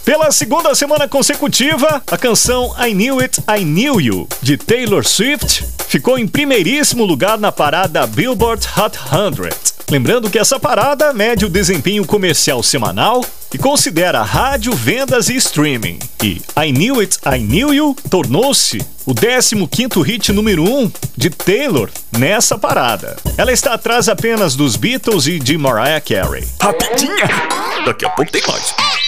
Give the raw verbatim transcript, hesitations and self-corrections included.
Pela segunda semana consecutiva, a canção I Knew It, I Knew You, de Taylor Swift, ficou em primeiríssimo lugar na parada Billboard Hot cem. Lembrando que essa parada mede o desempenho comercial semanal e considera rádio, vendas e streaming. E I Knew It, I Knew You tornou-se o décimo quinto hit número um de Taylor nessa parada. Ela está atrás apenas dos Beatles e de Mariah Carey. Rapidinha! Daqui a pouco tem mais.